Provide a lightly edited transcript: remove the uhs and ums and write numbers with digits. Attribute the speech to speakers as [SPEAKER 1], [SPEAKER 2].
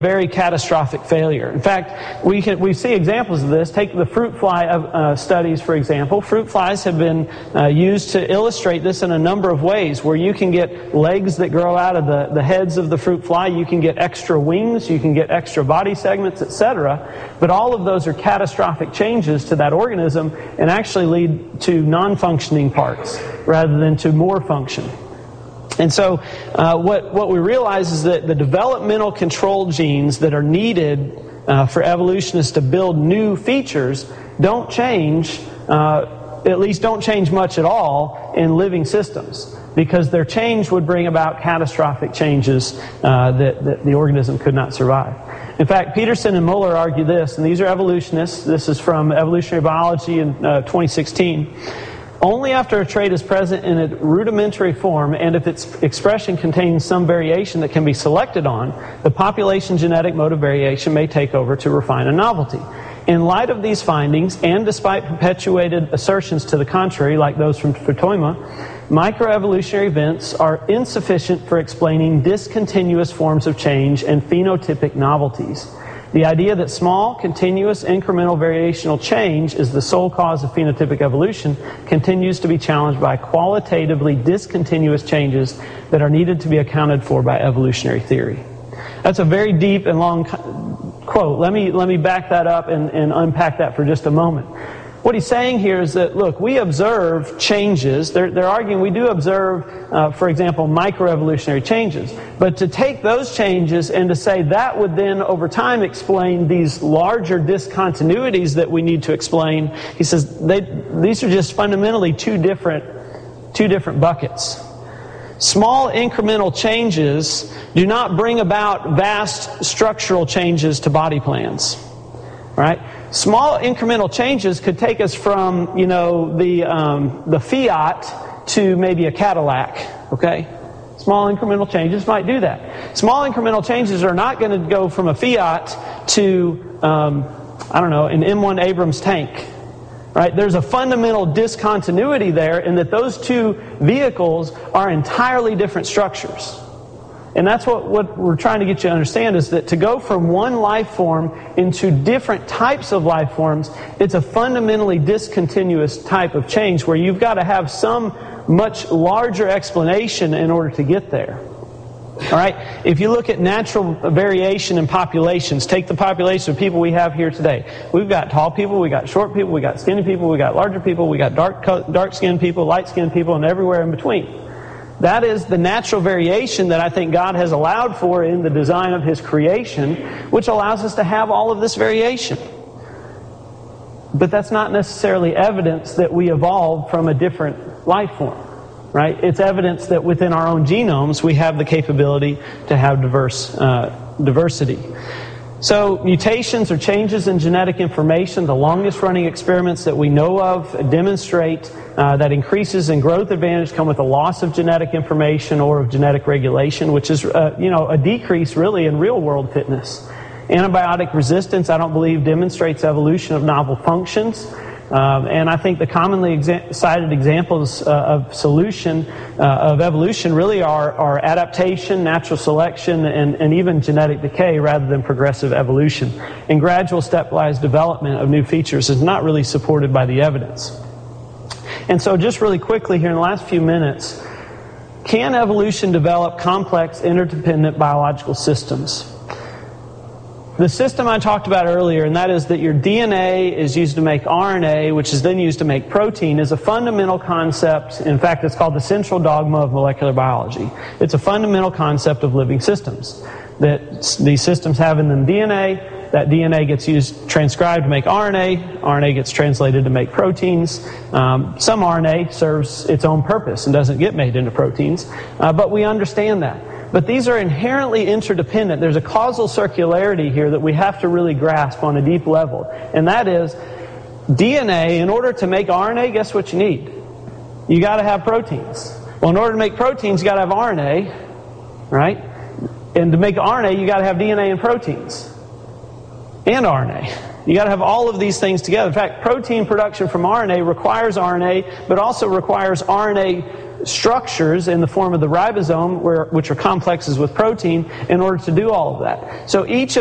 [SPEAKER 1] very catastrophic failure. In fact, we see examples of this. Take the fruit fly studies, for example. Fruit flies have been used to illustrate this in a number of ways, where you can get legs that grow out of the heads of the fruit fly, you can get extra wings, you can get extra body segments, etc. But all of those are catastrophic changes to that organism and actually lead to non-functioning parts rather than to more function. And so what we realize is that the developmental control genes that are needed for evolutionists to build new features don't change, at least don't change much at all in living systems, because their change would bring about catastrophic changes that the organism could not survive. In fact, Peterson and Muller argue this, and these are evolutionists. This is from Evolutionary Biology in 2016. Only after a trait is present in a rudimentary form, and if its expression contains some variation that can be selected on, the population genetic mode of variation may take over to refine a novelty. In light of these findings, and despite perpetuated assertions to the contrary, like those from Futoyama, microevolutionary events are insufficient for explaining discontinuous forms of change and phenotypic novelties. The idea that small, continuous, incremental variational change is the sole cause of phenotypic evolution continues to be challenged by qualitatively discontinuous changes that are needed to be accounted for by evolutionary theory. That's a very deep and long quote. Let me back that up and unpack that for just a moment. What he's saying here is that, look, we observe changes. They're arguing we do observe, for example, microevolutionary changes. But to take those changes and to say that would then, over time, explain these larger discontinuities that we need to explain, he says these are just fundamentally two different buckets. Small incremental changes do not bring about vast structural changes to body plans. Right? Small incremental changes could take us from, the Fiat to maybe a Cadillac. Okay? Small incremental changes might do that. Small incremental changes are not going to go from a Fiat to, an M1 Abrams tank. Right? There's a fundamental discontinuity there in that those two vehicles are entirely different structures. And that's what we're trying to get you to understand, is that to go from one life form into different types of life forms, it's a fundamentally discontinuous type of change where you've got to have some much larger explanation in order to get there. All right? If you look at natural variation in populations, take the population of people we have here today. We've got tall people, we got short people, we got skinny people, we got larger people, we got dark-skinned people, light-skinned people, and everywhere in between. That is the natural variation that I think God has allowed for in the design of His creation, which allows us to have all of this variation. But that's not necessarily evidence that we evolved from a different life form, right? It's evidence that within our own genomes we have the capability to have diversity. So mutations or changes in genetic information, the longest running experiments that we know of demonstrate that increases in growth advantage come with a loss of genetic information or of genetic regulation, which is a decrease really in real world fitness. Antibiotic resistance, I don't believe, demonstrates evolution of novel functions. And I think the commonly cited examples of evolution really are adaptation, natural selection, and even genetic decay rather than progressive evolution. And gradual stepwise development of new features is not really supported by the evidence. And so just really quickly here in the last few minutes, can evolution develop complex interdependent biological systems? The system I talked about earlier, and that is that your DNA is used to make RNA, which is then used to make protein, is a fundamental concept. In fact, it's called the central dogma of molecular biology. It's a fundamental concept of living systems. That these systems have in them DNA, that DNA gets transcribed to make RNA, RNA gets translated to make proteins. Some RNA serves its own purpose and doesn't get made into proteins, but we understand that. But these are inherently interdependent. There's a causal circularity here that we have to really grasp on a deep level. And that is, DNA, in order to make RNA, guess what you need? You got to have proteins. Well, in order to make proteins, you got to have RNA, right? And to make RNA, you got to have DNA and proteins. And RNA. You got to have all of these things together. In fact, protein production from RNA requires RNA, but also requires RNA structures in the form of the ribosome, which are complexes with protein, in order to do all of that. So each